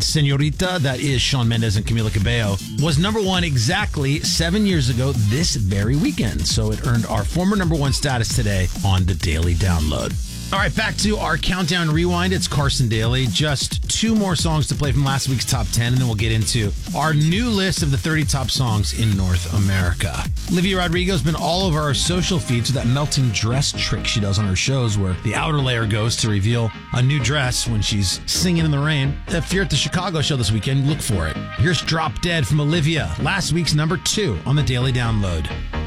Senorita, that is Shawn Mendes and Camila Cabello, was number one exactly 7 years ago this very weekend. So it earned our former number one status today on the Daily Download. All right, back to our Countdown Rewind. It's Carson Daly. Just two more songs to play from last week's Top 10, and then we'll get into our new list of the 30 top songs in North America. Olivia Rodrigo has been all over our social feeds with that melting dress trick she does on her shows where the outer layer goes to reveal a new dress when she's singing in the rain. If you're at the Chicago show this weekend, look for it. Here's Drop Dead from Olivia, last week's number 2 on the Daily Download.